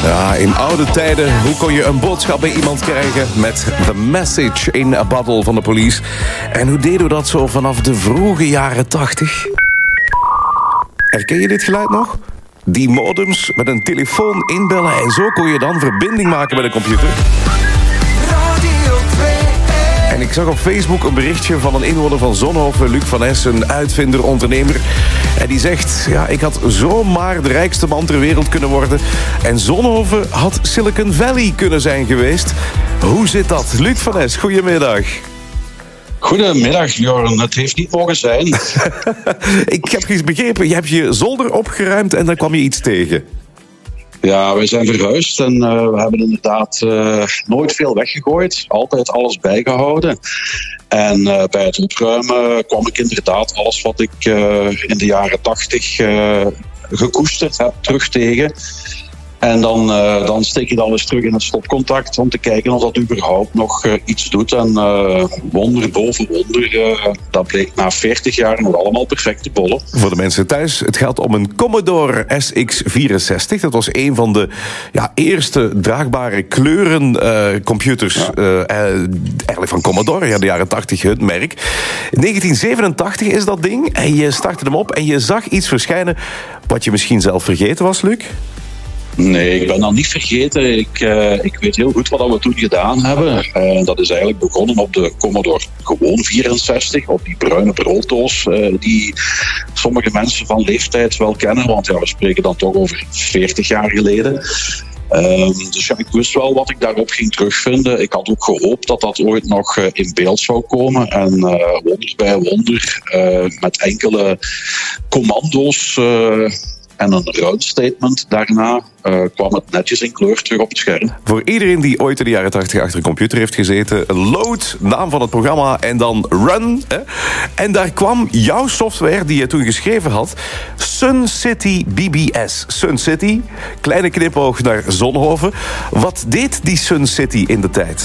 Ja, in oude tijden, hoe kon je een boodschap bij iemand krijgen met The Message in a Bottle van de Police? En hoe deden we dat zo vanaf de vroege jaren 80? Herken je dit geluid nog? Die modems met een telefoon inbellen en zo kon je dan verbinding maken met de computer. En ik zag op Facebook een berichtje van een inwoner van Zonhoven, Luc van Es, een uitvinder, ondernemer. En die zegt, ja, ik had zomaar de rijkste man ter wereld kunnen worden. En Zonhoven had Silicon Valley kunnen zijn geweest. Hoe zit dat? Luc van Es, goedemiddag. Goedemiddag, Joren. Het heeft niet mogen zijn. Ik heb iets begrepen, je hebt je zolder opgeruimd en dan kwam je iets tegen. Ja, wij zijn verhuisd en we hebben inderdaad nooit veel weggegooid. Altijd alles bijgehouden. En bij het opruimen kwam ik inderdaad alles wat ik in de jaren 80 gekoesterd heb terug tegen. En dan steek je dat eens terug in het stopcontact om te kijken of dat überhaupt nog iets doet. En wonder boven wonder, dat bleek na 40 jaar nog allemaal perfecte bollen. Voor de mensen thuis, het gaat om een Commodore SX64. Dat was een van de eerste draagbare kleurencomputers eigenlijk van Commodore. Ja, de jaren 80, het merk. 1987 is dat ding en je startte hem op en je zag iets verschijnen wat je misschien zelf vergeten was, Luc? Nee, ik ben dat niet vergeten. Ik weet heel goed wat we toen gedaan hebben. Dat is eigenlijk begonnen op de Commodore gewoon 64, op die bruine brooddoos die sommige mensen van leeftijd wel kennen, want ja, we spreken dan toch over 40 jaar geleden. Dus ja, ik wist wel wat ik daarop ging terugvinden. Ik had ook gehoopt dat dat ooit nog in beeld zou komen. En wonder bij wonder, met enkele commando's en een run-statement daarna kwam het netjes in kleur terug op het scherm. Voor iedereen die ooit in de jaren 80 achter een computer heeft gezeten, load, naam van het programma en dan run. Hè? En daar kwam jouw software die je toen geschreven had, Sun City BBS. Sun City, kleine knipoog naar Zonhoven. Wat deed die Sun City in de tijd?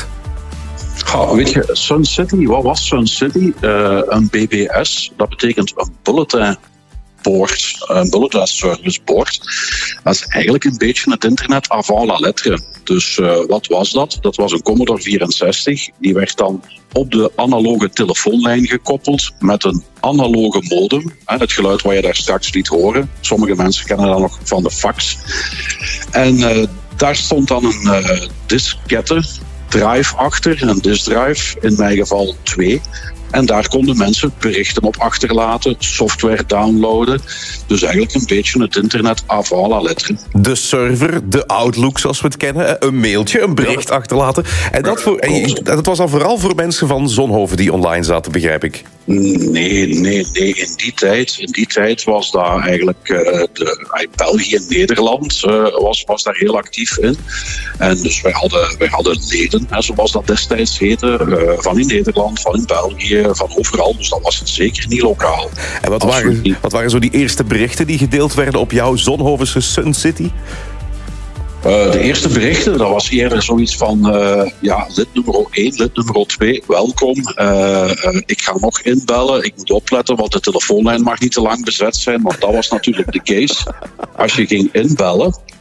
Weet je, Sun City, wat was Sun City? Een BBS, dat betekent een bulletin board, een bulletin service board. Dat is eigenlijk een beetje het internet avant la lettre. Dus wat was dat? Dat was een Commodore 64. Die werd dan op de analoge telefoonlijn gekoppeld met een analoge modem. Het geluid wat je daar straks liet horen. Sommige mensen kennen dat nog van de fax. En daar stond dan een diskette drive achter, een disk drive, in mijn geval 2. En daar konden mensen berichten op achterlaten, software downloaden. Dus eigenlijk een beetje het internet avant la lettre. De server, de Outlook zoals we het kennen, een mailtje, een bericht achterlaten. En dat was dan vooral voor mensen van Zonhoven die online zaten, begrijp ik? Nee. In die tijd was daar eigenlijk België en Nederland was daar heel actief in. En dus wij hadden leden, zoals dat destijds heette, van in Nederland, van in België, van overal. Dus dat was zeker niet lokaal. En wat waren zo die eerste berichten die gedeeld werden op jouw Zonhovense Sun City? De eerste berichten, dat was eerder zoiets van lid nummer 1, lid nummer 2, welkom. Ik ga nog inbellen, ik moet opletten, want de telefoonlijn mag niet te lang bezet zijn, want dat was natuurlijk de case. Als je ging inbellen